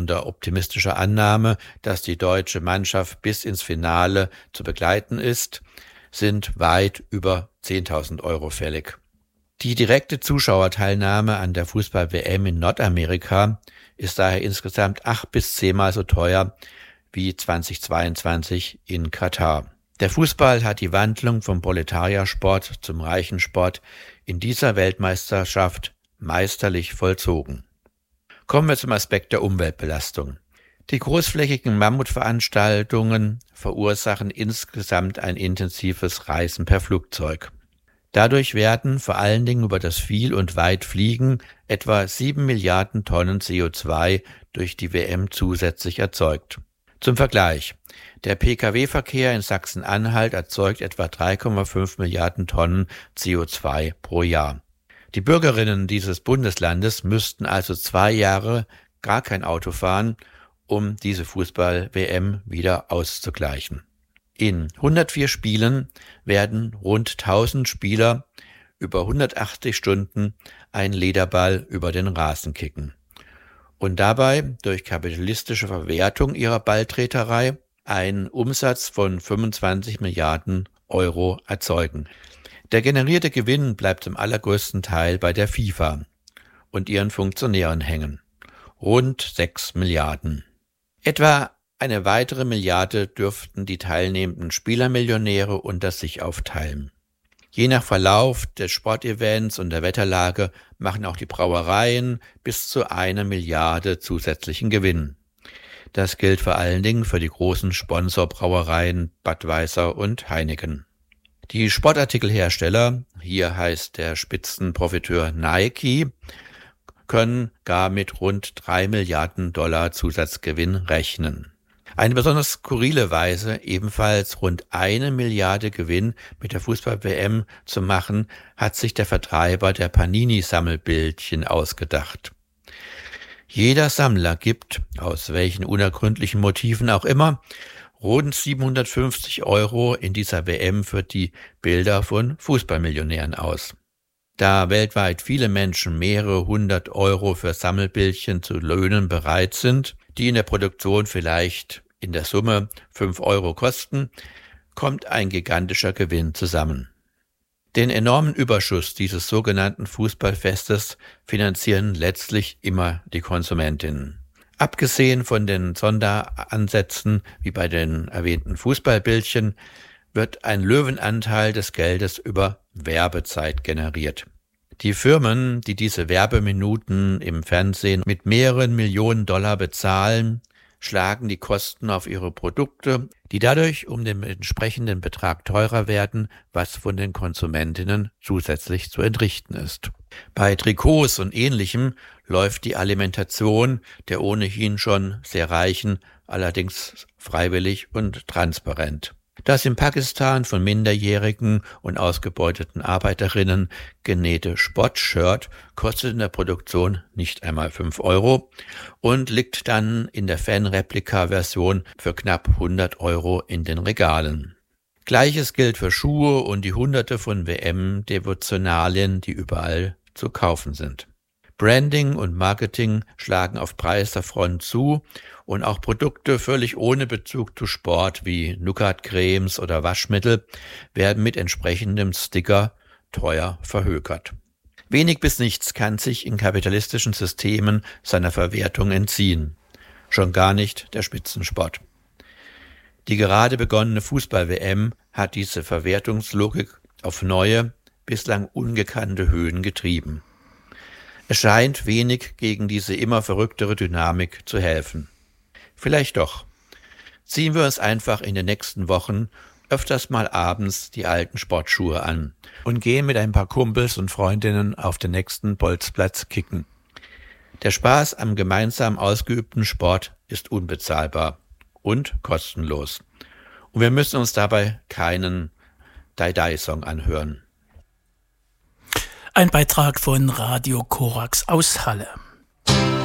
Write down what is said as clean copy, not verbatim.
unter optimistischer Annahme, dass die deutsche Mannschaft bis ins Finale zu begleiten ist, sind weit über 10.000 Euro fällig. Die direkte Zuschauerteilnahme an der Fußball-WM in Nordamerika ist daher insgesamt 8 bis 10-mal so teuer wie 2022 in Katar. Der Fußball hat die Wandlung vom Proletariersport zum Reichensport in dieser Weltmeisterschaft meisterlich vollzogen. Kommen wir zum Aspekt der Umweltbelastung. Die großflächigen Mammutveranstaltungen verursachen insgesamt ein intensives Reisen per Flugzeug. Dadurch werden vor allen Dingen über das Viel- und Weitfliegen etwa 7 Milliarden Tonnen CO2 durch die WM zusätzlich erzeugt. Zum Vergleich: Der Pkw-Verkehr in Sachsen-Anhalt erzeugt etwa 3,5 Milliarden Tonnen CO2 pro Jahr. Die Bürgerinnen dieses Bundeslandes müssten also 2 Jahre gar kein Auto fahren, um diese Fußball-WM wieder auszugleichen. In 104 Spielen werden rund 1000 Spieler über 180 Stunden einen Lederball über den Rasen kicken und dabei durch kapitalistische Verwertung ihrer Balltreterei einen Umsatz von 25 Milliarden Euro erzeugen. Der generierte Gewinn bleibt zum allergrößten Teil bei der FIFA und ihren Funktionären hängen. Rund 6 Milliarden. Etwa eine weitere Milliarde dürften die teilnehmenden Spielermillionäre unter sich aufteilen. Je nach Verlauf des Sportevents und der Wetterlage machen auch die Brauereien bis zu 1 Milliarde zusätzlichen Gewinn. Das gilt vor allen Dingen für die großen Sponsorbrauereien Budweiser und Heineken. Die Sportartikelhersteller, hier heißt der Spitzenprofiteur Nike, können gar mit rund 3 Milliarden Dollar Zusatzgewinn rechnen. Eine besonders skurrile Weise, ebenfalls rund 1 Milliarde Gewinn mit der Fußball-WM zu machen, hat sich der Vertreiber der Panini-Sammelbildchen ausgedacht. Jeder Sammler gibt, aus welchen unergründlichen Motiven auch immer, rund 750 Euro in dieser WM für die Bilder von Fußballmillionären aus. Da weltweit viele Menschen mehrere 100 Euro für Sammelbildchen zu löhnen bereit sind, die in der Produktion vielleicht in der Summe 5 Euro kosten, kommt ein gigantischer Gewinn zusammen. Den enormen Überschuss dieses sogenannten Fußballfestes finanzieren letztlich immer die Konsumentinnen. Abgesehen von den Sonderansätzen wie bei den erwähnten Fußballbildchen wird ein Löwenanteil des Geldes über Werbezeit generiert. Die Firmen, die diese Werbeminuten im Fernsehen mit mehreren Millionen Dollar bezahlen, schlagen die Kosten auf ihre Produkte, die dadurch um den entsprechenden Betrag teurer werden, was von den Konsumentinnen zusätzlich zu entrichten ist. Bei Trikots und Ähnlichem läuft die Alimentation der ohnehin schon sehr Reichen allerdings freiwillig und transparent. Das in Pakistan von minderjährigen und ausgebeuteten Arbeiterinnen genähte Sportshirt kostet in der Produktion nicht einmal 5 Euro und liegt dann in der Fanreplika-Version für knapp 100 Euro in den Regalen. Gleiches gilt für Schuhe und die Hunderte von WM-Devotionalien, die überall zu kaufen sind. Branding und Marketing schlagen auf breiter Front zu und auch Produkte völlig ohne Bezug zu Sport wie Nougat-Cremes oder Waschmittel werden mit entsprechendem Sticker teuer verhökert. Wenig bis nichts kann sich in kapitalistischen Systemen seiner Verwertung entziehen. Schon gar nicht der Spitzensport. Die gerade begonnene Fußball-WM hat diese Verwertungslogik auf neue, bislang ungekannte Höhen getrieben. Es scheint wenig gegen diese immer verrücktere Dynamik zu helfen. Vielleicht doch. Ziehen wir uns einfach in den nächsten Wochen öfters mal abends die alten Sportschuhe an und gehen mit ein paar Kumpels und Freundinnen auf den nächsten Bolzplatz kicken. Der Spaß am gemeinsam ausgeübten Sport ist unbezahlbar und kostenlos. Und wir müssen uns dabei keinen Die-Die-Song anhören. Ein Beitrag von Radio Korax aus Halle.